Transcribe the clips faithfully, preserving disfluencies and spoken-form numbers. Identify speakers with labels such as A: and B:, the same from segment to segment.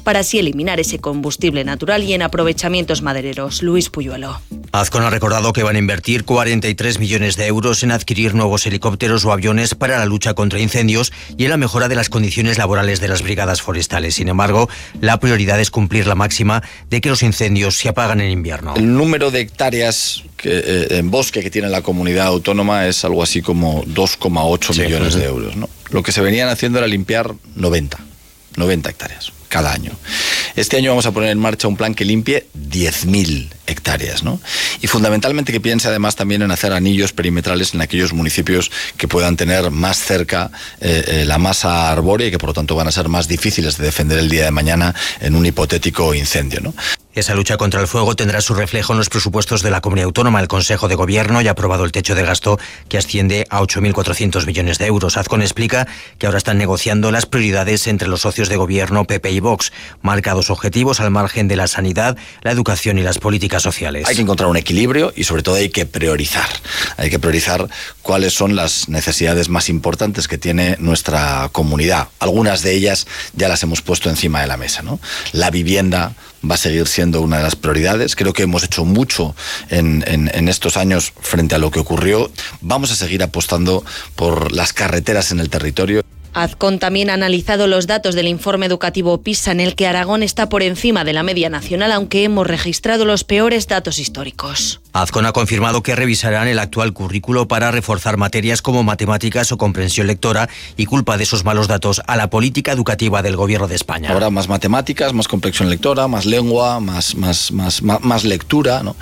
A: para así eliminar ese combustible natural y en aprovechamientos madereros. Luis Puyuelo.
B: Azcón ha recordado que van a invertir cuarenta y tres millones de euros en adquirir nuevos helicópteros o aviones para la lucha contra incendios y en la mejora de las condiciones laborales de las brigadas forestales. Sin embargo, la prioridad es cumplir la máxima de que los incendios se apagan en invierno.
C: El número de hectáreas que, eh, en bosque que tiene la comunidad autónoma es algo así como dos coma ocho sí, millones uh-huh. de euros, ¿no? Lo que se venían haciendo era limpiar noventa hectáreas cada año. Este año vamos a poner en marcha un plan que limpie diez mil hectáreas, ¿no? Y fundamentalmente que piense además también en hacer anillos perimetrales en aquellos municipios que puedan tener más cerca eh, eh, la masa arbórea y que por lo tanto van a ser más difíciles de defender el día de mañana en un hipotético incendio, ¿no?
B: Esa lucha contra el fuego tendrá su reflejo en los presupuestos de la Comunidad Autónoma. El Consejo de Gobierno ya ha aprobado el techo de gasto que asciende a ocho mil cuatrocientos millones de euros. Azcón explica que ahora están negociando las prioridades entre los socios de Gobierno, P P y Vox. Marca dos objetivos al margen de la sanidad, la educación y las políticas sociales.
C: Hay que encontrar un equilibrio y sobre todo hay que priorizar. Hay que priorizar cuáles son las necesidades más importantes que tiene nuestra comunidad. Algunas de ellas ya las hemos puesto encima de la mesa, ¿no? La vivienda va a seguir siendo una de las prioridades. Creo que hemos hecho mucho en, en, en estos años frente a lo que ocurrió. Vamos a seguir apostando por las carreteras en el territorio.
A: Azcón también ha analizado los datos del informe educativo PISA, en el que Aragón está por encima de la media nacional, aunque hemos registrado los peores datos históricos.
B: Azcón ha confirmado que revisarán el actual currículo para reforzar materias como matemáticas o comprensión lectora y culpa de esos malos datos a la política educativa del Gobierno de España.
C: Habrá más matemáticas, más comprensión lectora, más lengua, más, más, más, más, más lectura, ¿no?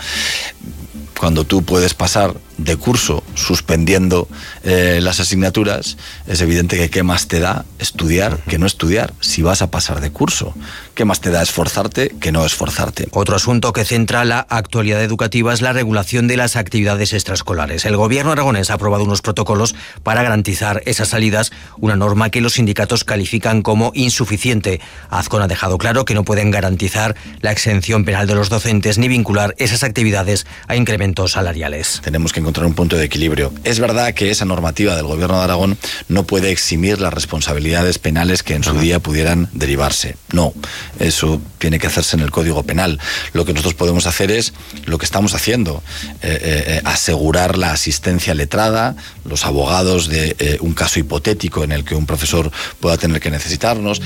C: Cuando tú puedes pasar de curso suspendiendo eh, las asignaturas, es evidente que qué más te da estudiar que no estudiar si vas a pasar de curso. ¿Qué más te da esforzarte que no esforzarte?
B: Otro asunto que centra la actualidad educativa es la regulación de las actividades extraescolares. El Gobierno aragonés ha aprobado unos protocolos para garantizar esas salidas, una norma que los sindicatos califican como insuficiente. Azcón ha dejado claro que no pueden garantizar la exención penal de los docentes ni vincular esas actividades a incrementos salariales.
C: Tenemos que encontrar un punto de equilibrio. Es verdad que esa normativa del Gobierno de Aragón no puede eximir las responsabilidades penales que en su día pudieran derivarse. No, eso tiene que hacerse en el Código Penal. Lo que nosotros podemos hacer es lo que estamos haciendo, eh, eh, asegurar la asistencia letrada, los abogados de eh, un caso hipotético en el que un profesor pueda tener que necesitarnos.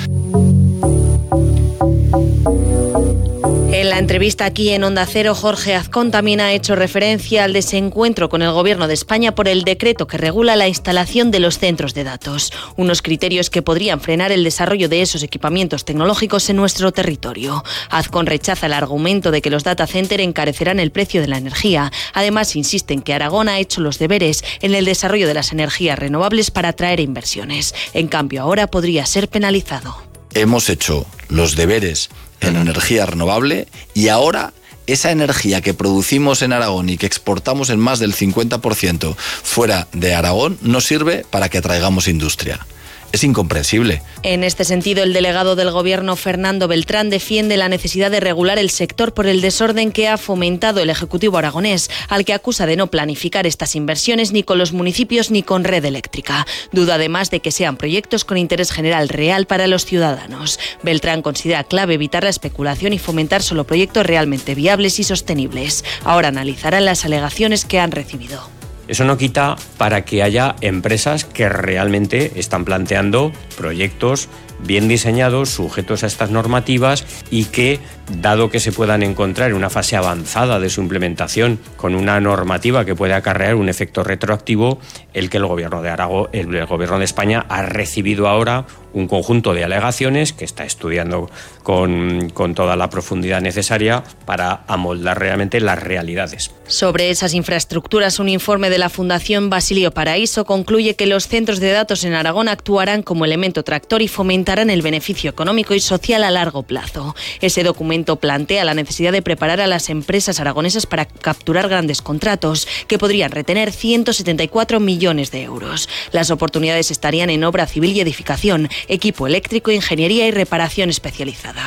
A: En la entrevista aquí en Onda Cero, Jorge Azcón también ha hecho referencia al desencuentro con el Gobierno de España por el decreto que regula la instalación de los centros de datos, unos criterios que podrían frenar el desarrollo de esos equipamientos tecnológicos en nuestro territorio. Azcón rechaza el argumento de que los data centers encarecerán el precio de la energía. Además, insiste en que Aragón ha hecho los deberes en el desarrollo de las energías renovables para atraer inversiones. En cambio, ahora podría ser penalizado.
C: Hemos hecho los deberes en energía renovable y ahora esa energía que producimos en Aragón y que exportamos en más del cincuenta por ciento fuera de Aragón no sirve para que atraigamos industria. Es incomprensible.
A: En este sentido, el delegado del Gobierno, Fernando Beltrán, defiende la necesidad de regular el sector por el desorden que ha fomentado el Ejecutivo aragonés, al que acusa de no planificar estas inversiones ni con los municipios ni con red eléctrica. Duda además de que sean proyectos con interés general real para los ciudadanos. Beltrán considera clave evitar la especulación y fomentar solo proyectos realmente viables y sostenibles. Ahora analizarán las alegaciones que han recibido.
D: Eso no quita para que haya empresas que realmente están planteando proyectos bien diseñados, sujetos a estas normativas y que, dado que se puedan encontrar en una fase avanzada de su implementación con una normativa que puede acarrear un efecto retroactivo, el que el Gobierno de Aragón, el, el Gobierno de España ha recibido ahora un conjunto de alegaciones que está estudiando con, con toda la profundidad necesaria para amoldar realmente las realidades.
A: Sobre esas infraestructuras, un informe de la Fundación Basilio Paraíso concluye que los centros de datos en Aragón actuarán como elemento tractor y fomentarán el beneficio económico y social a largo plazo. Ese documento plantea la necesidad de preparar a las empresas aragonesas para capturar grandes contratos que podrían retener ciento setenta y cuatro millones de euros. Las oportunidades estarían en obra civil y edificación, equipo eléctrico, ingeniería y reparación especializada.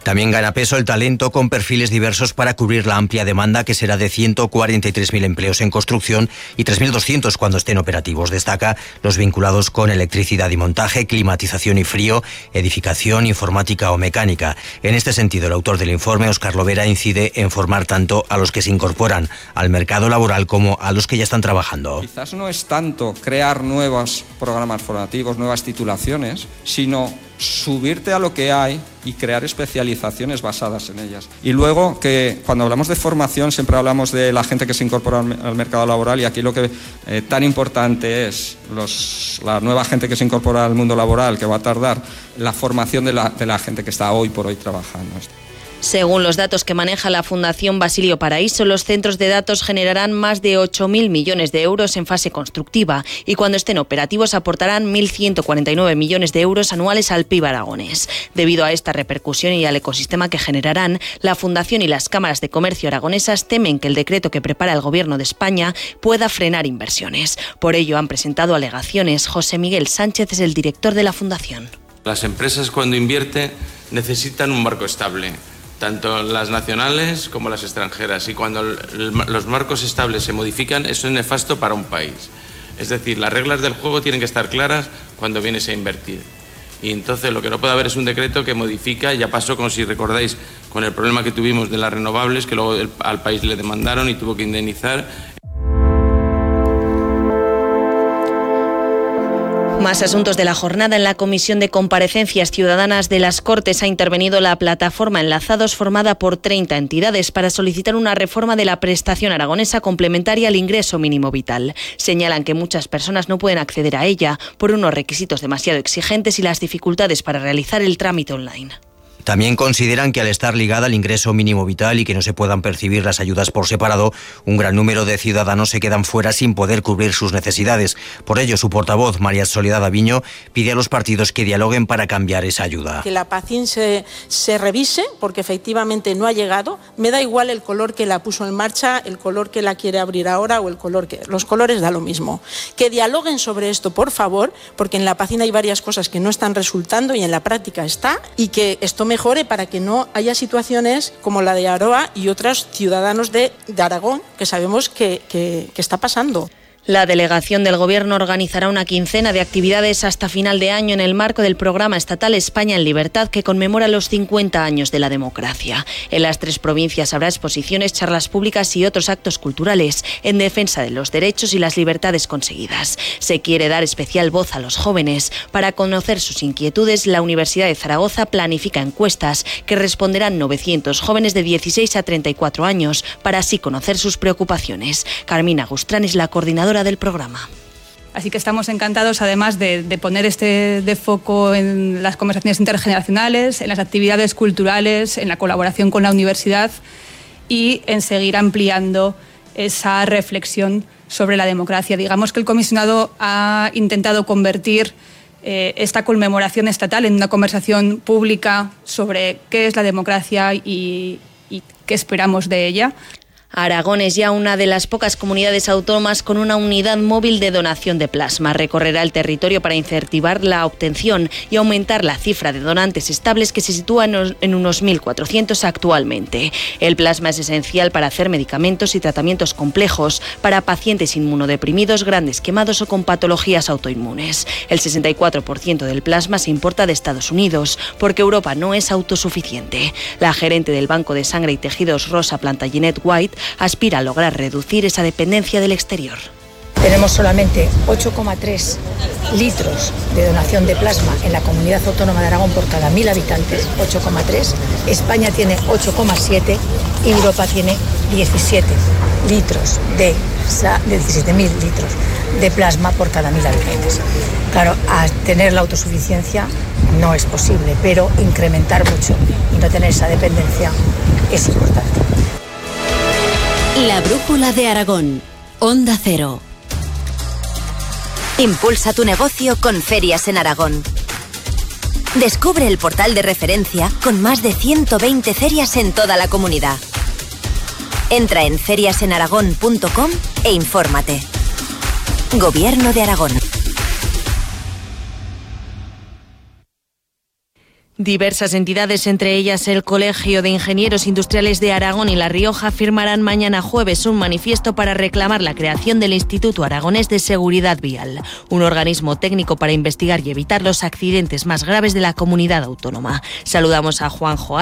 B: También gana peso el talento con perfiles diversos para cubrir la amplia demanda, que será de ciento cuarenta y tres mil empleos en construcción y tres mil doscientos cuando estén operativos. Destaca los vinculados con electricidad y montaje, climatización y frío, edificación, informática o mecánica. En este sentido, el autor del informe, Óscar Lovera, incide en formar tanto a los que se incorporan al mercado laboral como a los que ya están trabajando.
E: Quizás no es tanto crear nuevos programas formativos, nuevas titulaciones, sino subirte a lo que hay y crear especializaciones basadas en ellas. Y luego, que cuando hablamos de formación siempre hablamos de la gente que se incorpora al mercado laboral, y aquí lo que eh, tan importante es los, la nueva gente que se incorpora al mundo laboral, que va a tardar, la formación de la, de la gente que está hoy por hoy trabajando.
A: Según los datos que maneja la Fundación Basilio Paraíso, los centros de datos generarán más de ocho mil millones de euros en fase constructiva y cuando estén operativos aportarán mil ciento cuarenta y nueve millones de euros anuales al P I B aragonés. Debido a esta repercusión y al ecosistema que generarán, la Fundación y las cámaras de comercio aragonesas temen que el decreto que prepara el Gobierno de España pueda frenar inversiones. Por ello han presentado alegaciones. José Miguel Sánchez es el director de la Fundación.
F: Las empresas, cuando invierten, necesitan un marco estable, tanto las nacionales como las extranjeras, y cuando los marcos estables se modifican, eso es nefasto para un país. Es decir, las reglas del juego tienen que estar claras cuando vienes a invertir. Y entonces lo que no puede haber es un decreto que modifica. Ya pasó, como si recordáis, con el problema que tuvimos de las renovables, que luego al país le demandaron y tuvo que indemnizar.
A: Más asuntos de la jornada. En la Comisión de Comparecencias Ciudadanas de las Cortes ha intervenido la plataforma Enlazados, formada por treinta entidades, para solicitar una reforma de la prestación aragonesa complementaria al ingreso mínimo vital. Señalan que muchas personas no pueden acceder a ella por unos requisitos demasiado exigentes y las dificultades para realizar el trámite online.
B: También consideran que al estar ligada al ingreso mínimo vital y que no se puedan percibir las ayudas por separado, un gran número de ciudadanos se quedan fuera sin poder cubrir sus necesidades. Por ello, su portavoz, María Soledad Aviño, pide a los partidos que dialoguen para cambiar esa ayuda.
G: Que la PACIN se, se revise, porque efectivamente no ha llegado. Me da igual el color que la puso en marcha, el color que la quiere abrir ahora o el color que... Los colores da lo mismo. Que dialoguen sobre esto, por favor, porque en la PACIN hay varias cosas que no están resultando y en la práctica está, y que esto mejore para que no haya situaciones como la de Aroa y otros ciudadanos de, de Aragón, que sabemos que, que, que está pasando.
A: La delegación del Gobierno organizará una quincena de actividades hasta final de año en el marco del programa estatal España en Libertad, que conmemora los cincuenta años de la democracia. En las tres provincias habrá exposiciones, charlas públicas y otros actos culturales en defensa de los derechos y las libertades conseguidas. Se quiere dar especial voz a los jóvenes. Para conocer sus inquietudes, la Universidad de Zaragoza planifica encuestas que responderán novecientos jóvenes de dieciséis a treinta y cuatro años para así conocer sus preocupaciones. Carmina Gustrán es la coordinadora del programa.
H: Así que estamos encantados, además de, de poner este de foco en las conversaciones intergeneracionales, en las actividades culturales, en la colaboración con la universidad y en seguir ampliando esa reflexión sobre la democracia. Digamos que el comisionado ha intentado convertir eh, esta conmemoración estatal en una conversación pública sobre qué es la democracia y, y qué esperamos de ella.
A: Aragón es ya una de las pocas comunidades autónomas con una unidad móvil de donación de plasma. Recorrerá el territorio para incentivar la obtención y aumentar la cifra de donantes estables, que se sitúa en unos mil cuatrocientos actualmente. El plasma es esencial para hacer medicamentos y tratamientos complejos para pacientes inmunodeprimidos, grandes quemados o con patologías autoinmunes. El sesenta y cuatro por ciento del plasma se importa de Estados Unidos, porque Europa no es autosuficiente. La gerente del Banco de Sangre y Tejidos, Rosa Plantagenet White, aspira a lograr reducir esa dependencia del exterior.
I: Tenemos solamente ocho coma tres litros de donación de plasma en la comunidad autónoma de Aragón por cada mil habitantes, ocho coma tres. España tiene ocho coma siete y Europa tiene diecisiete litros de, de diecisiete mil litros de plasma por cada mil habitantes. Claro, a tener la autosuficiencia no es posible, pero incrementar mucho y no tener esa dependencia es importante.
J: La brújula de Aragón, Onda Cero. Impulsa tu negocio con Ferias en Aragón. Descubre el portal de referencia con más de ciento veinte ferias en toda la comunidad. Entra en ferias en aragón punto com e infórmate. Gobierno de Aragón.
A: Diversas entidades, entre ellas el Colegio de Ingenieros Industriales de Aragón y La Rioja, firmarán mañana jueves un manifiesto para reclamar la creación del Instituto Aragonés de Seguridad Vial, un organismo técnico para investigar y evitar los accidentes más graves de la comunidad autónoma. Saludamos a Juanjo